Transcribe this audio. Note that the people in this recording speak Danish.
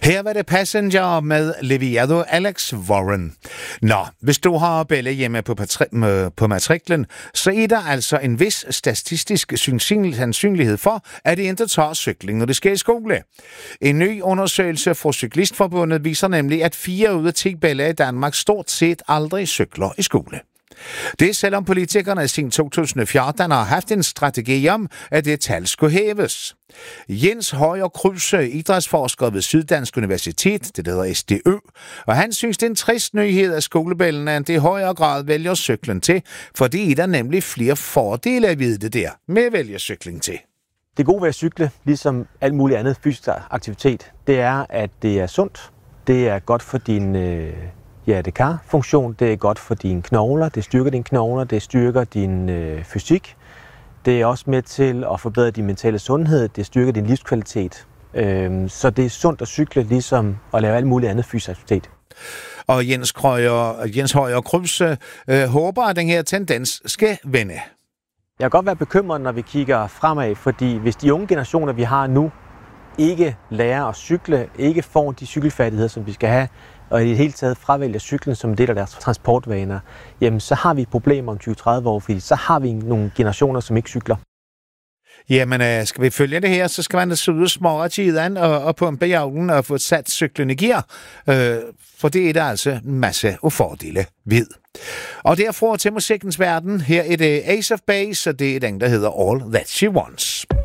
Her var det Passenger med Leviado Alex Warren. Nå, hvis du har bella hjemme på matriklen, så er der altså en vis statistisk sandsynlighed for, at det ikke tager cykling, når det skal i skole. En ny undersøgelse fra Cyklistforbundet viser nemlig, at 4 ud af 10 bella i Danmark stort set aldrig cykler i skole. Det er selvom politikerne siden 2014 har haft en strategi om, at det tal skulle hæves. Jens Højer Kruse, idrætsforsker ved Syddansk Universitet, det hedder SDØ, og han synes, det er en trist nyhed, at skolebellene i højere grad vælger cyklen til, fordi der er nemlig flere fordele at vide det der med at vælge cykling til. Det gode ved at cykle, ligesom alt muligt andet fysisk aktivitet, det er, at det er sundt, det er godt for din hjerte-kar-funktion, det er godt for dine knogler, det styrker dine knogler, det styrker din fysik. Det er også med til at forbedre din mentale sundhed, det styrker din livskvalitet. Så det er sundt at cykle, ligesom at lave alt muligt andet fysisk aktivitet. Og Jens Højer Kruse håber, at den her tendens skal vende. Jeg kan godt være bekymret, når vi kigger fremad, fordi hvis de unge generationer, vi har nu, ikke lærer at cykle, ikke får de cykelfærdigheder, som vi skal have, og i det hele taget fravælger cyklen som en del af deres transportvaner, jamen så har vi problemer om 20-30 år, fordi så har vi nogle generationer, som ikke cykler. Jamen, skal vi følge det her, så skal man så ud og småre tiden og pumpe jorden og få sat cyklen i gear. For det er der altså en masse fordele ved. Og derfra til musikkens verden, her er det Ace of Base, og det er den, der hedder All That She Wants.